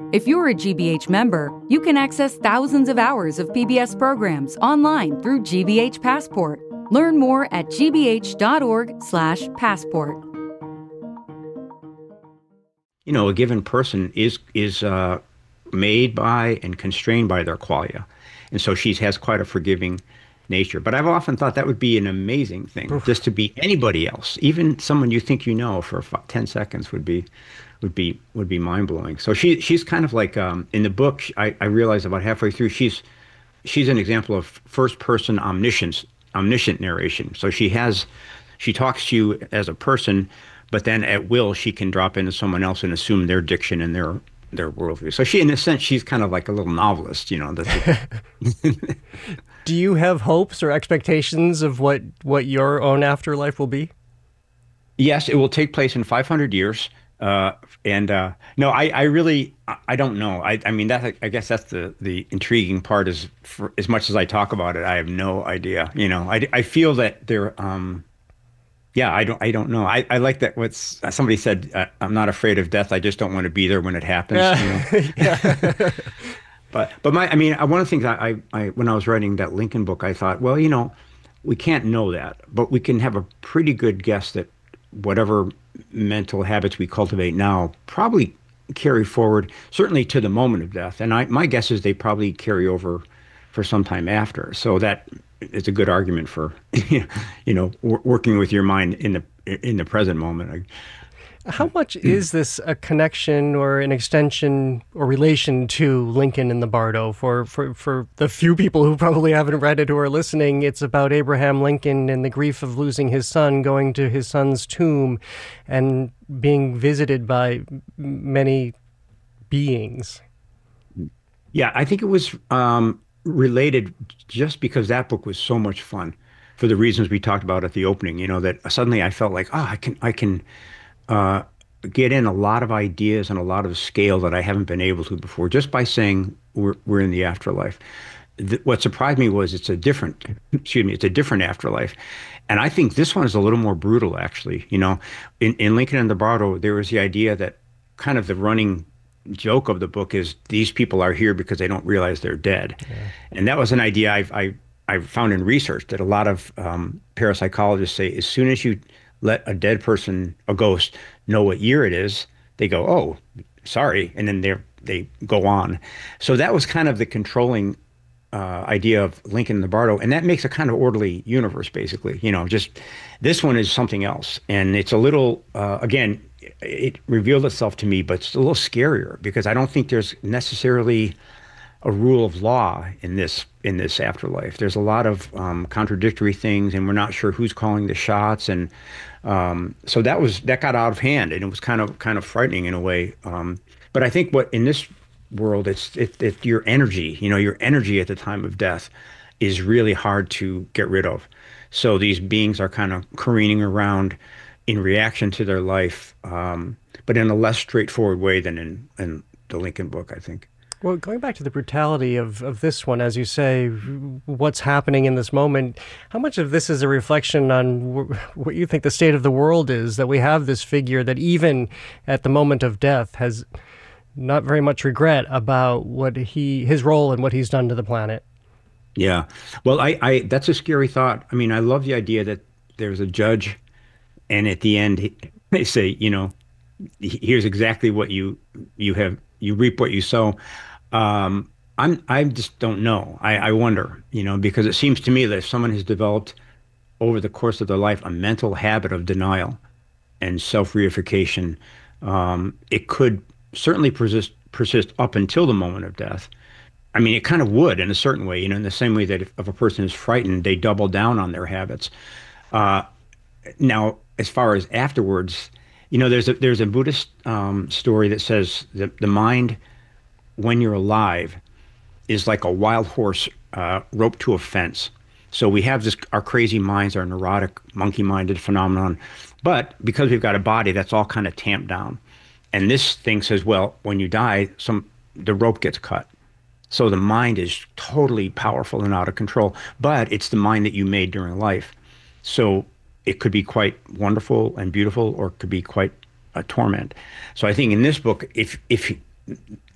If you're a GBH member, you can access thousands of hours of PBS programs online through GBH Passport. Learn more at gbh.org/passport. You know, a given person is made by and constrained by their qualia. And so she has quite a forgiving nature. But I've often thought that would be an amazing thing, just to be anybody else, even someone you think you know for 10 seconds would be mind-blowing. So she's kind of like in the book, I realized about halfway through, she's an example of first-person omniscient narration. So she talks to you as a person, but then at will she can drop into someone else and assume their diction and their worldview. So in a sense, she's kind of like a little novelist, you know. Do you have hopes or expectations of what your own afterlife will be? Yes, it will take place in 500 years. No, I really don't know. I mean, I guess that's the intriguing part is, for as much as I talk about it, I have no idea. You know, I feel that there, yeah, I don't know. I like that somebody said, I'm not afraid of death. I just don't want to be there when it happens. You know? Yeah. But one of the things I when I was writing that Lincoln book, I thought, well, you know, we can't know that, but we can have a pretty good guess that whatever mental habits we cultivate now probably carry forward, certainly to the moment of death. And my guess is they probably carry over for some time after. So that is a good argument for, you know, working with your mind in the present moment. How much is this a connection or an extension or relation to Lincoln in the Bardo? For the few people who probably haven't read it who are listening, it's about Abraham Lincoln and the grief of losing his son, going to his son's tomb and being visited by many beings. Yeah, I think it was related just because that book was so much fun for the reasons we talked about at the opening, you know, that suddenly I felt like, I can get in a lot of ideas and a lot of scale that I haven't been able to before, just by saying we're in the afterlife. What surprised me was it's a different afterlife. And I think this one is a little more brutal, actually. You know, in Lincoln and the Bardo, there was the idea that kind of the running joke of the book is these people are here because they don't realize they're dead. Yeah. And that was an idea I found in research that a lot of parapsychologists say as soon as you let a dead person, a ghost, know what year it is, they go, oh, sorry, and then they go on. So that was kind of the controlling idea of Lincoln and the Bardo, and that makes a kind of orderly universe, basically. You know, just this one is something else, and it's a little, again, it revealed itself to me, but it's a little scarier because I don't think there's necessarily a rule of law in this afterlife. There's a lot of contradictory things, and we're not sure who's calling the shots, and so that got out of hand, and it was kind of frightening in a way. But I think what in this world, it's your energy, you know, your energy at the time of death is really hard to get rid of. So these beings are kind of careening around in reaction to their life, but in a less straightforward way than in the Lincoln book, I think. Well, going back to the brutality of this one, as you say, what's happening in this moment, how much of this is a reflection on what you think the state of the world is, that we have this figure that even at the moment of death has not very much regret about his role and what he's done to the planet? Yeah. Well, I that's a scary thought. I mean, I love the idea that there's a judge, and at the end, they say, you know, here's exactly what you reap what you sow. I just don't know. I wonder, you know, because it seems to me that if someone has developed over the course of their life a mental habit of denial and self-reification, it could certainly persist up until the moment of death. I mean, it kind of would in a certain way, you know, in the same way that if a person is frightened, they double down on their habits. Now, as far as afterwards, you know, there's a Buddhist story that says that the mind, when you're alive, is like a wild horse roped to a fence. So we have our crazy minds, our neurotic, monkey-minded phenomenon. But because we've got a body, that's all kind of tamped down. And this thing says, well, when you die, the rope gets cut. So the mind is totally powerful and out of control. But it's the mind that you made during life. So it could be quite wonderful and beautiful, or it could be quite a torment. So I think in this book, if